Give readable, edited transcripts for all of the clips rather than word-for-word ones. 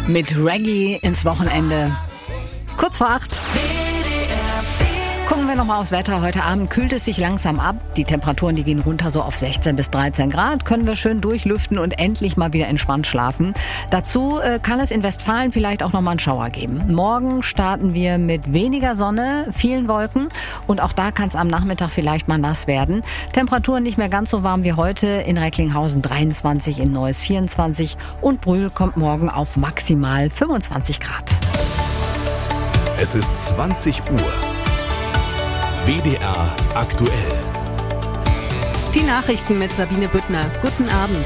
Mit Reggae ins Wochenende. Kurz vor 8. Gucken wir nochmal aufs Wetter. Heute Abend kühlt es sich langsam ab. Die Temperaturen, die gehen runter so auf 16 bis 13 Grad. Können wir schön durchlüften und endlich mal wieder entspannt schlafen. Dazu kann es in Westfalen vielleicht auch nochmal einen Schauer geben. Morgen starten wir mit weniger Sonne, vielen Wolken. Und auch da kann es am Nachmittag vielleicht mal nass werden. Temperaturen nicht mehr ganz so warm wie heute. In Recklinghausen 23, in Neuss 24. Und Brühl kommt morgen auf maximal 25 Grad. Es ist 20 Uhr. WDR aktuell. Die Nachrichten mit Sabine Büttner. Guten Abend.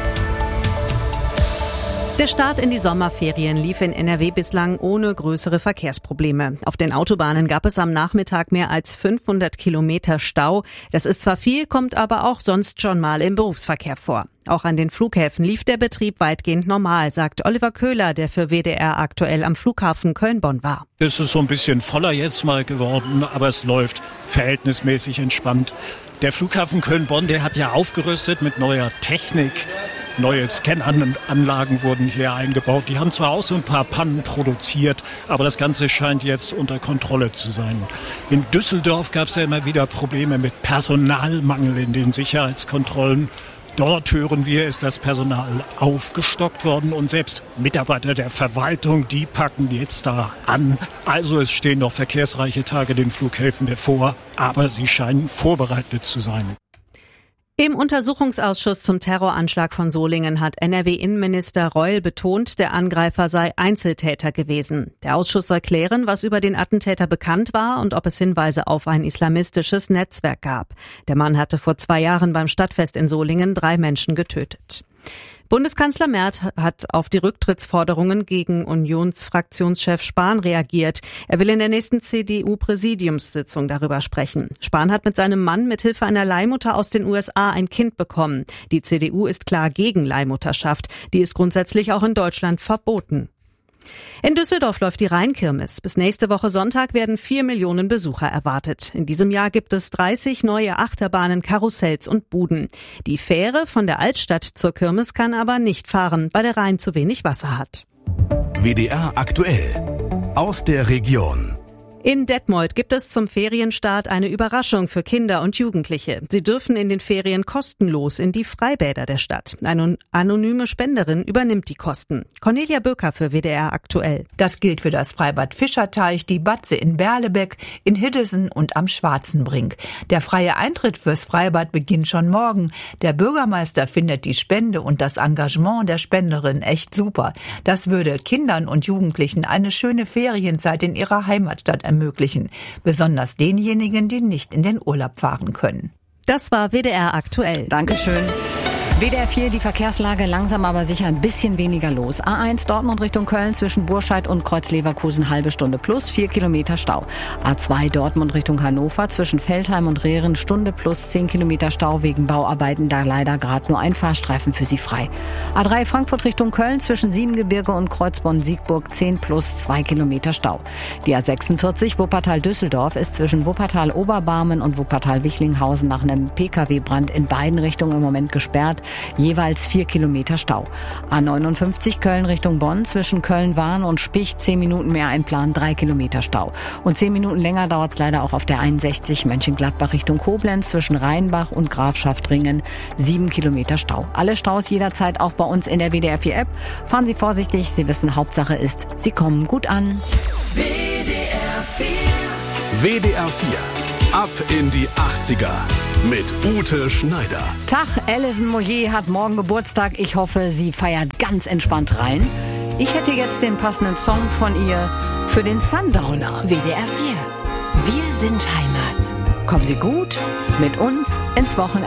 Der Start in die Sommerferien lief in NRW bislang ohne größere Verkehrsprobleme. Auf den Autobahnen gab es am Nachmittag mehr als 500 Kilometer Stau. Das ist zwar viel, kommt aber auch sonst schon mal im Berufsverkehr vor. Auch an den Flughäfen lief der Betrieb weitgehend normal, sagt Oliver Köhler, der für WDR aktuell am Flughafen Köln-Bonn war. Es ist so ein bisschen voller jetzt mal geworden, aber es läuft verhältnismäßig entspannt. Der Flughafen Köln-Bonn, der hat ja aufgerüstet mit neuer Technik. Neue Scananlagen wurden hier eingebaut. Die haben zwar auch so ein paar Pannen produziert, aber das Ganze scheint jetzt unter Kontrolle zu sein. In Düsseldorf gab es ja immer wieder Probleme mit Personalmangel in den Sicherheitskontrollen. Dort hören wir, ist das Personal aufgestockt worden und selbst Mitarbeiter der Verwaltung, die packen jetzt da an. Also es stehen noch verkehrsreiche Tage den Flughäfen bevor, aber sie scheinen vorbereitet zu sein. Im Untersuchungsausschuss zum Terroranschlag von Solingen hat NRW-Innenminister Reul betont, der Angreifer sei Einzeltäter gewesen. Der Ausschuss soll klären, was über den Attentäter bekannt war und ob es Hinweise auf ein islamistisches Netzwerk gab. Der Mann hatte vor 2 Jahren beim Stadtfest in Solingen 3 Menschen getötet. Bundeskanzler Merz hat auf die Rücktrittsforderungen gegen Unionsfraktionschef Spahn reagiert. Er will in der nächsten CDU-Präsidiumssitzung darüber sprechen. Spahn hat mit seinem Mann mithilfe einer Leihmutter aus den USA ein Kind bekommen. Die CDU ist klar gegen Leihmutterschaft. Die ist grundsätzlich auch in Deutschland verboten. In Düsseldorf läuft die Rheinkirmes. Bis nächste Woche Sonntag werden 4 Millionen Besucher erwartet. In diesem Jahr gibt es 30 neue Achterbahnen, Karussells und Buden. Die Fähre von der Altstadt zur Kirmes kann aber nicht fahren, weil der Rhein zu wenig Wasser hat. WDR aktuell. Aus der Region. In Detmold gibt es zum Ferienstart eine Überraschung für Kinder und Jugendliche. Sie dürfen in den Ferien kostenlos in die Freibäder der Stadt. Eine anonyme Spenderin übernimmt die Kosten. Cornelia Böker für WDR aktuell. Das gilt für das Freibad Fischerteich, die Batze in Berlebeck, in Hiddesen und am Schwarzenbrink. Der freie Eintritt fürs Freibad beginnt schon morgen. Der Bürgermeister findet die Spende und das Engagement der Spenderin echt super. Das würde Kindern und Jugendlichen eine schöne Ferienzeit in ihrer Heimatstadt ermöglichen, besonders denjenigen, die nicht in den Urlaub fahren können. Das war WDR aktuell. Dankeschön. WDR 4, die Verkehrslage langsam aber sicher ein bisschen weniger los. A1 Dortmund Richtung Köln zwischen Burscheid und Kreuz-Leverkusen halbe Stunde plus 4 Kilometer Stau. A2 Dortmund Richtung Hannover zwischen Veltheim und Rehren Stunde plus 10 Kilometer Stau wegen Bauarbeiten, da leider gerade nur ein Fahrstreifen für Sie frei. A3 Frankfurt Richtung Köln zwischen Siebengebirge und Kreuzbonn-Siegburg 10 plus 2 Kilometer Stau. Die A46 Wuppertal-Düsseldorf ist zwischen Wuppertal-Oberbarmen und Wuppertal-Wichlinghausen nach einem Pkw-Brand in beiden Richtungen im Moment gesperrt. Jeweils 4 Kilometer Stau. A59 Köln Richtung Bonn zwischen Köln-Wahn und Spich 10 Minuten mehr einplanen, 3 Kilometer Stau. Und 10 Minuten länger dauert es leider auch auf der 61 Mönchengladbach Richtung Koblenz zwischen Rheinbach und Grafschaftringen 7 Kilometer Stau. Alle Staus jederzeit auch bei uns in der WDR 4 App. Fahren Sie vorsichtig, Sie wissen, Hauptsache ist, Sie kommen gut an. WDR 4. WDR 4. Ab in die 80er. Mit Ute Schneider. Tag, Alison Moyet hat morgen Geburtstag. Ich hoffe, sie feiert ganz entspannt rein. Ich hätte jetzt den passenden Song von ihr für den Sundowner. WDR 4. Wir sind Heimat. Kommen Sie gut mit uns ins Wochenende.